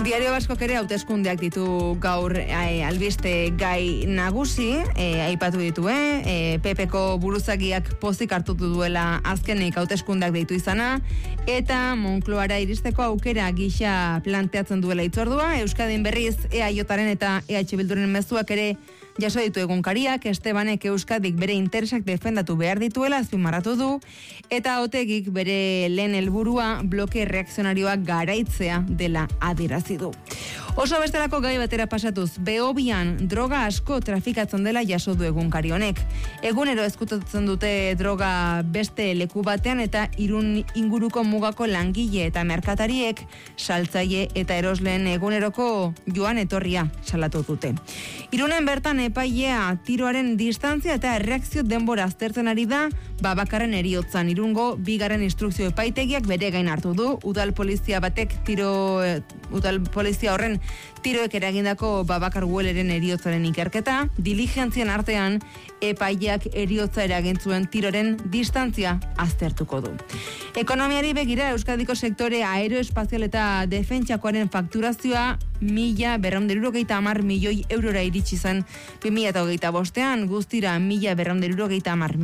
Diario Baskok ere hauteskundeak ditu gaur albiste gai nagusi, aipatu ditu, PPko buruzagiak pozik hartutu duela azkenik hauteskundeak deitu izana, eta Moncloara iristeko aukera gisa planteatzen duela hitzordua. Euskadin berriz EAJaren eta EH Bilduren mezuak ere jaso ditu egunkariak. Estebanek Euskadik bere interesak defendatu behar dituela azpimarratu du, eta Otegik bere lehen helburua bloke reakzionarioak garaitzea dela adierazi du. Oso bestelako gai batera pasatuz, Behobian droga asko trafikatzen dela jaso du egunkari honek. Egunero ezkutatzen dute droga beste leku batean, eta Irun inguruko mugako langile eta merkatariek saltzaile eta erosleen eguneroko joan etorria salatu dute. Irunen bertan epailea tiroaren distantzia eta erreakzio denbora aztertzen ari da Babakarren heriotzan. Irungo bigarren instrukzio epaitegiak bere gain hartu du. Udal polizia horren tiroek eragindako Babakar Gueleren heriotzaren ikerketa, diligentzian artean epaileak heriotza eragintzuen tiroren distantzia aztertuko du. Ekonomiari begira, Euskadiko sektore aeroespazial eta defentsakoaren fakturazioa 1.270 milioi eurora iritsi zen 2025ean, guztira 1.270